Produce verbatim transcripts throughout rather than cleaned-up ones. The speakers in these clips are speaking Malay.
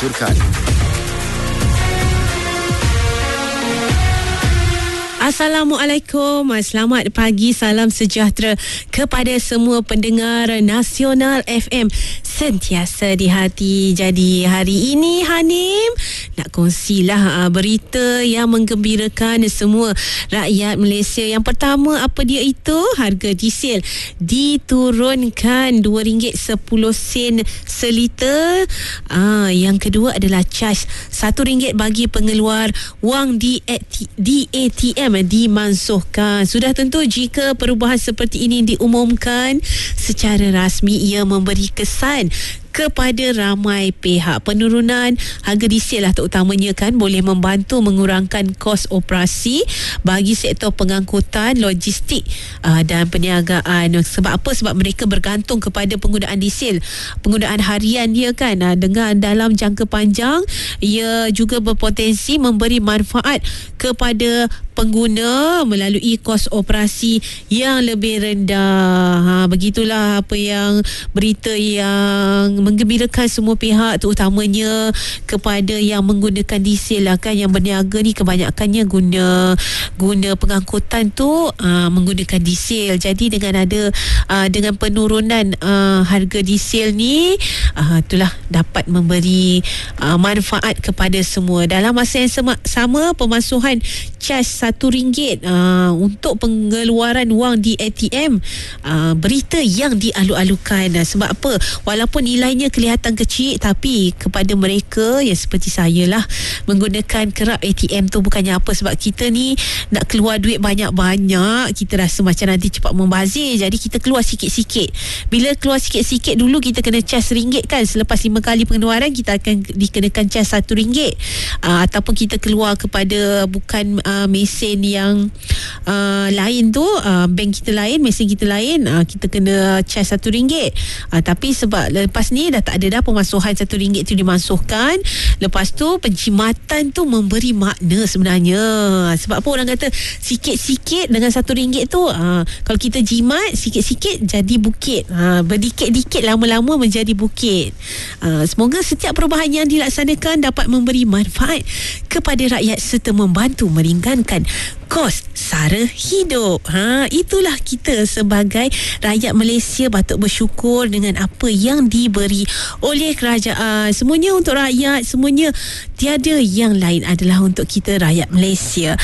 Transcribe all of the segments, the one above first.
diluncurkan. Assalamualaikum, selamat pagi, salam sejahtera kepada semua pendengar Nasional F M sentiasa di hati. Jadi hari ini Hanim nak kongsilah uh, berita yang menggembirakan semua rakyat Malaysia. Yang pertama, apa dia itu? Harga diesel diturunkan dua ringgit sepuluh sen seliter. Uh, yang kedua adalah caj satu ringgit bagi pengeluar wang di A T M dimansuhkan. Sudah tentu jika perubahan seperti ini diumumkan secara rasmi, ia memberi kesan kepada ramai pihak. Penurunan harga diesel lah terutamanya kan boleh membantu mengurangkan kos operasi bagi sektor pengangkutan, logistik uh, dan perniagaan. Sebab apa? Sebab mereka bergantung kepada penggunaan diesel, penggunaan harian dia kan. Uh, dengan dalam jangka panjang, ia juga berpotensi memberi manfaat kepada pengguna melalui kos operasi yang lebih rendah. Ha, begitulah apa yang berita yang menggembirakan semua pihak, terutamanya kepada yang menggunakan diesel lah kan. Yang berniaga ni kebanyakannya guna guna pengangkutan tu uh, menggunakan diesel. Jadi dengan ada uh, dengan penurunan uh, harga diesel ni, uh, itulah dapat memberi uh, manfaat kepada semua. Dalam masa yang sama, sama pemasuhan caj satu ringgit uh, untuk pengeluaran wang di A T M, uh, berita yang dialu-alukan. Uh, sebab apa? Walaupun nilainya kelihatan kecil, tapi kepada mereka yang seperti saya lah, menggunakan kerap A T M tu bukannya apa. Sebab kita ni nak keluar duit banyak-banyak, kita rasa macam nanti cepat membazir, jadi kita keluar sikit-sikit. Bila keluar sikit-sikit, dulu kita kena caj ringgit kan, selepas lima kali pengeluaran kita akan dikenakan caj satu ringgit. Uh, ataupun kita keluar kepada bukan uh, mesin yang uh, lain tu, uh, bank kita lain, mesin kita lain, uh, kita kena caj satu ringgit. Uh, tapi sebab lepas ni dah tak ada dah pemasuhan satu ringgit tu dimansuhkan. Lepas tu penjimatan tu memberi makna sebenarnya. Sebab apa orang kata sikit-sikit dengan satu ringgit tu, uh, kalau kita jimat sikit-sikit jadi bukit, uh, berdikit-dikit lama-lama menjadi bukit. Uh, semoga setiap perubahan yang dilaksanakan dapat memberi manfaat kepada rakyat serta membantu meringankan kos sara hidup. Ha, itulah kita sebagai rakyat Malaysia patut bersyukur dengan apa yang diberi oleh kerajaan. Semuanya untuk rakyat, semuanya, tiada yang lain adalah untuk kita rakyat Malaysia.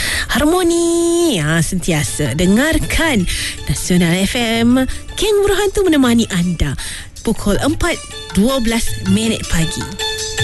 Harmoni ha, sentiasa. Dengarkan Nasional F M, Geng Berhantu menemani anda pukul empat dua belas minit pagi.